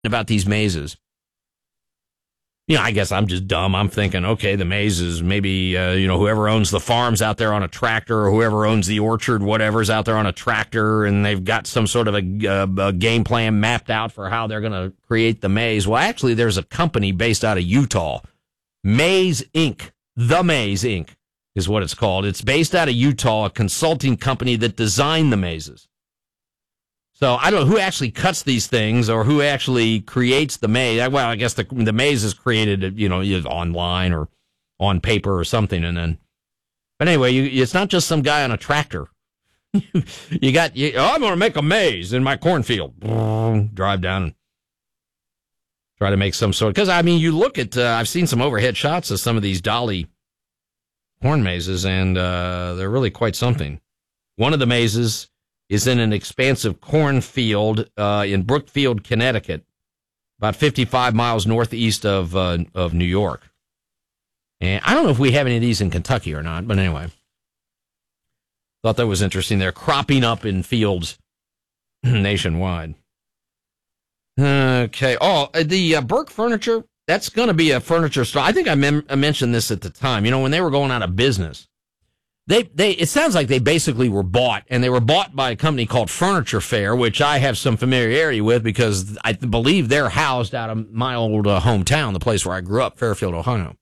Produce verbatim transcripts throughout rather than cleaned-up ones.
about these mazes. You know, I guess I'm just dumb. I'm thinking, okay, the maze is maybe, uh, you know, whoever owns the farm's out there on a tractor, or whoever owns the orchard, whatever's out there on a tractor, and they've got some sort of a, uh, a game plan mapped out for how they're going to create the maze. Well, actually, there's a company based out of Utah, Maze Incorporated. The Maze Incorporated is what it's called. It's based out of Utah, a consulting company that designed the mazes. So I don't know who actually cuts these things or who actually creates the maze. Well, I guess the the maze is created, you know, online or on paper or something, and then. But anyway, you, it's not just some guy on a tractor. you got, you, oh, I'm going to make a maze in my cornfield. Drive down and try to make some sort. Because I mean, you look at. Uh, I've seen some overhead shots of some of these dolly corn mazes, and uh, they're really quite something. One of the mazes is in an expansive cornfield uh, in Brookfield, Connecticut, about fifty-five miles northeast of uh, of New York. And I don't know if we have any of these in Kentucky or not, but anyway. Thought that was interesting. They're cropping up in fields nationwide. Okay. Oh, the uh, Burke Furniture, that's going to be a furniture store. I think I, mem- I mentioned this at the time. You know, when they were going out of business. They, they, it sounds like they basically were bought, and they were bought by a company called Furniture Fair, which I have some familiarity with because I believe they're housed out of my old uh, hometown, the place where I grew up, Fairfield, Ohio.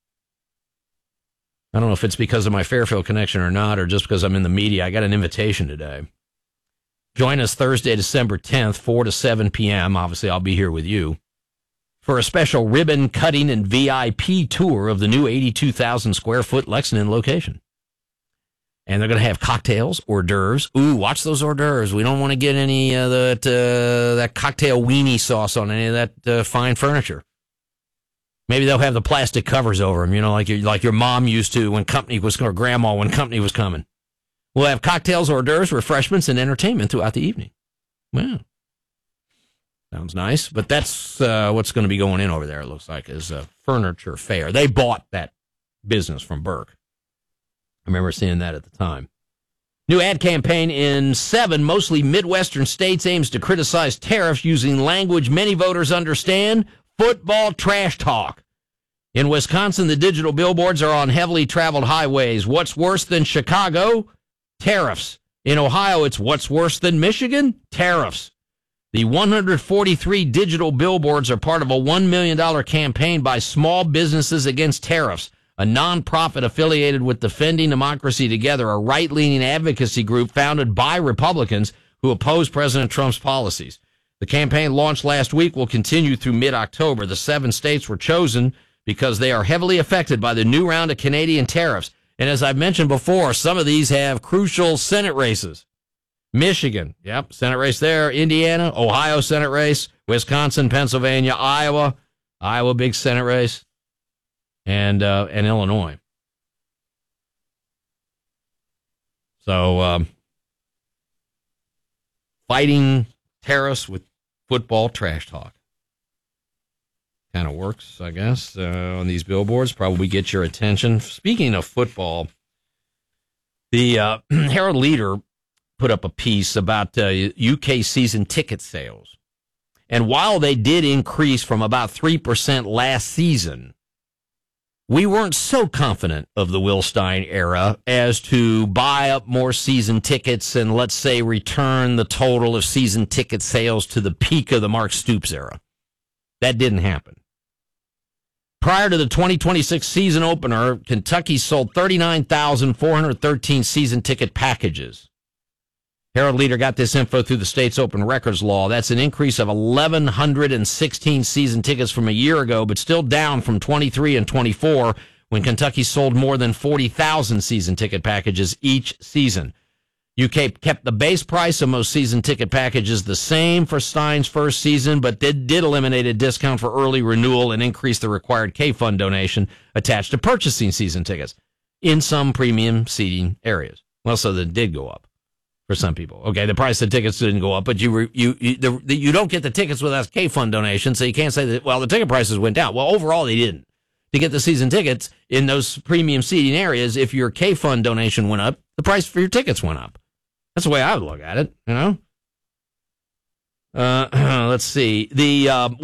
I don't know if it's because of my Fairfield connection or not, or just because I'm in the media. I got an invitation today. Join us Thursday, December tenth, four to seven p.m. Obviously, I'll be here with you for a special ribbon cutting and V I P tour of the new eighty-two thousand square foot Lexington location. And they're going to have cocktails, hors d'oeuvres. Ooh, watch those hors d'oeuvres. We don't want to get any of uh, that uh, that cocktail weenie sauce on any of that uh, fine furniture. Maybe they'll have the plastic covers over them, you know, like your, like your mom used to when company was, or grandma when company was coming. We'll have cocktails, hors d'oeuvres, refreshments, and entertainment throughout the evening. Wow. Sounds nice. But that's uh, what's going to be going in over there, it looks like, is a Furniture Fair. They bought that business from Burke. I remember seeing that at the time. New ad campaign in seven, mostly Midwestern states, aims to criticize tariffs using language many voters understand, football trash talk. In Wisconsin, the digital billboards are on heavily traveled highways. What's worse than Chicago? Tariffs. In Ohio, it's what's worse than Michigan? Tariffs. The one hundred forty-three digital billboards are part of a one million dollars campaign by Small Businesses Against Tariffs, a nonprofit affiliated with Defending Democracy Together, a right-leaning advocacy group founded by Republicans who oppose President Trump's policies. The campaign launched last week will continue through mid-October. The seven states were chosen because they are heavily affected by the new round of Canadian tariffs. And as I've mentioned before, some of these have crucial Senate races. Michigan, yep, Senate race there. Indiana, Ohio, Senate race. Wisconsin, Pennsylvania, Iowa. Iowa, big Senate race. And uh, and Illinois. So, um, fighting tariffs with football trash talk. Kind of works, I guess, uh, on these billboards. Probably get your attention. Speaking of football, the uh, Herald Leader put up a piece about uh, U K season ticket sales. And while they did increase from about three percent last season, we weren't so confident of the Will Stein era as to buy up more season tickets and, let's say, return the total of season ticket sales to the peak of the Mark Stoops era. That didn't happen. Prior to the twenty twenty-six season opener, Kentucky sold thirty-nine thousand four hundred thirteen season ticket packages. Herald Leader got this info through the state's open records law. That's an increase of one thousand one hundred sixteen season tickets from a year ago, but still down from twenty-three and twenty-four when Kentucky sold more than forty thousand season ticket packages each season. U K kept the base price of most season ticket packages the same for Stein's first season, but did, did eliminate a discount for early renewal and increase the required K-Fund donation attached to purchasing season tickets in some premium seating areas. Well, so that did go up for some people. Okay, the price of tickets didn't go up, but you re, you you, the, the, you don't get the tickets without K-Fund donation, so you can't say that, well, the ticket prices went down. Well, overall, they didn't. To get the season tickets in those premium seating areas, if your K-Fund donation went up, the price for your tickets went up. That's the way I would look at it, you know? Uh, let's see. The uh,